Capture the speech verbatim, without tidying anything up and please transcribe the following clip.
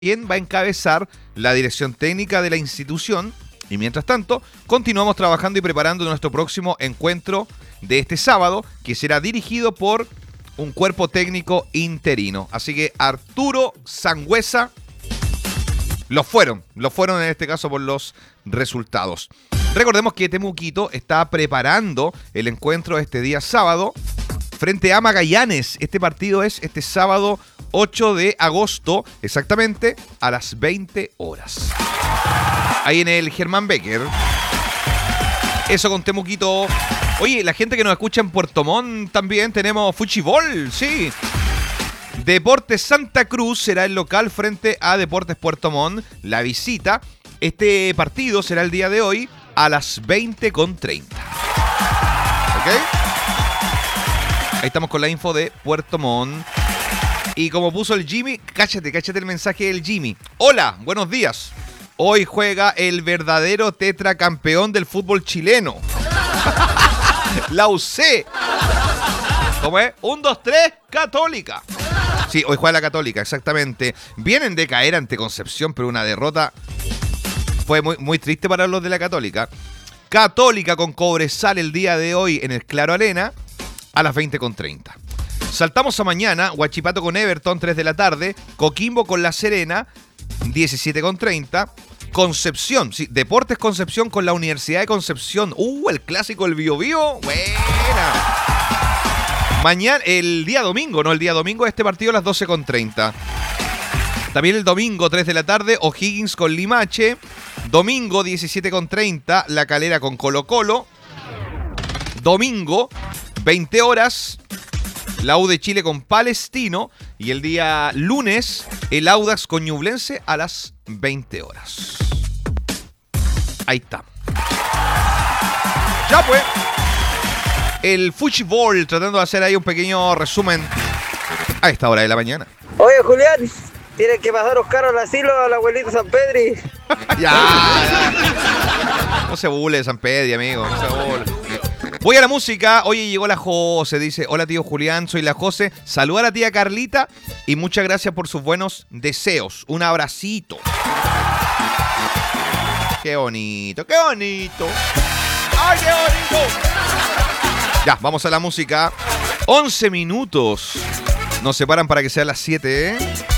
quien va a encabezar la dirección técnica de la institución. Y mientras tanto, continuamos trabajando y preparando nuestro próximo encuentro de este sábado, que será dirigido por un cuerpo técnico interino. Así que Arturo Sangüesa, lo fueron, lo fueron en este caso por los resultados. Recordemos que Temuquito está preparando el encuentro este día sábado frente a Magallanes. Este partido es este sábado ocho de agosto, exactamente a las veinte horas. Ahí en el Germán Becker. Eso con Temuquito. Oye, la gente que nos escucha en Puerto Montt también tenemos Fuchibol, sí. Deportes Santa Cruz será el local frente a Deportes Puerto Montt. La visita. Este partido será el día de hoy a las veinte con treinta. ¿Ok? Ahí estamos con la info de Puerto Montt. Y como puso el Jimmy, cáchate, cáchate el mensaje del Jimmy. Hola, buenos días. Hoy juega el verdadero tetracampeón del fútbol chileno. La U C. ¿Cómo es? Un, dos, tres, Católica. Sí, hoy juega la Católica, exactamente. Vienen de caer ante Concepción, pero una derrota fue muy, muy triste para los de la Católica. Católica con Cobresal el día de hoy en el Claro Arena a las veinte con treinta. Saltamos a mañana, Huachipato con Everton, tres de la tarde. Coquimbo con La Serena, diecisiete con treinta. Concepción, sí, Deportes Concepción con la Universidad de Concepción. Uh, el clásico del Bío Bío. Buena. Mañana, el día domingo, no, el día domingo este partido a las doce con treinta. También el domingo, tres de la tarde, O'Higgins con Limache. Domingo, diecisiete con treinta, La Calera con Colo Colo. Domingo, veinte horas, la U de Chile con Palestino. Y el día lunes, el Audax con Ñublense a las veinte horas. Ahí está. Ya pues. El Fuchibol, tratando de hacer ahí un pequeño resumen a esta hora de la mañana. Oye, Julián, tienen que pasar Oscar al asilo al abuelito San Pedri. ya, ya. No se burle de San Pedri, amigo. No se burle. Voy a la música. Oye, llegó la José. Dice, hola tío Julián, soy la José. Saluda a la tía Carlita y muchas gracias por sus buenos deseos. Un abracito. Qué bonito, qué bonito. ¡Ay, qué bonito! Ya, vamos a la música. once minutos. Nos separan para que sea las siete, ¿eh?